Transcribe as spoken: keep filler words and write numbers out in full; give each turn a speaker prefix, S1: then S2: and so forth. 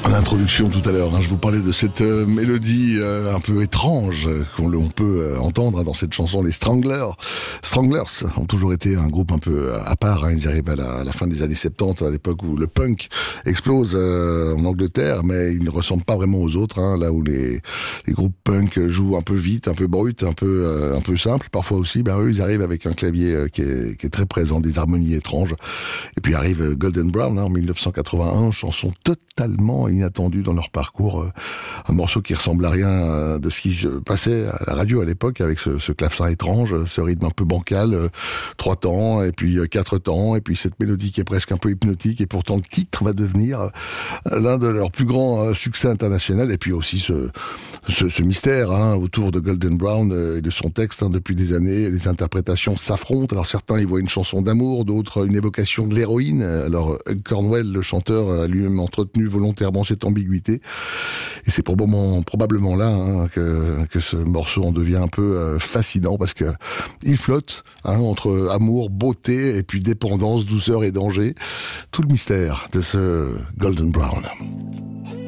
S1: En introduction tout à l'heure, hein, je vous parlais de cette euh, mélodie euh, un peu étrange euh, qu'on on peut euh, entendre hein, dans cette chanson. Les Stranglers, Stranglers ont toujours été un groupe un peu à part. Hein, ils arrivent à la, à la fin des années soixante-dix, à l'époque où le punk explose euh, en Angleterre, mais ils ne ressemblent pas vraiment aux autres. Hein, là où les, les groupes punk jouent un peu vite, un peu brut, un peu euh, un peu simple, parfois aussi. Ben eux, ils arrivent avec un clavier euh, qui, est, qui est très présent, des harmonies étranges. Et puis arrive Golden Brown hein, en mille neuf cent quatre-vingt-un, chanson totalement inattendue dans leur parcours, euh, un morceau qui ressemble à rien euh, de ce qui se passait à la radio à l'époque, avec ce, ce clavecin étrange, ce rythme un peu bancal, euh, trois temps, et puis euh, quatre temps, et puis cette mélodie qui est presque un peu hypnotique, et pourtant le titre va devenir euh, l'un de leurs plus grands euh, succès internationaux, et puis aussi ce, ce, ce mystère hein, autour de Golden Brown euh, et de son texte hein, depuis des années. Les interprétations s'affrontent, alors certains y voient une chanson d'amour, d'autres une évocation de l'héroïne. Alors Hugh Cornwell, le chanteur, a lui-même entretenu volontairement cette ambiguïté, et c'est probablement, probablement là hein, que, que ce morceau en devient un peu euh, fascinant, parce que il flotte hein, entre amour, beauté, et puis dépendance, douceur et danger. Tout le mystère de ce Golden Brown.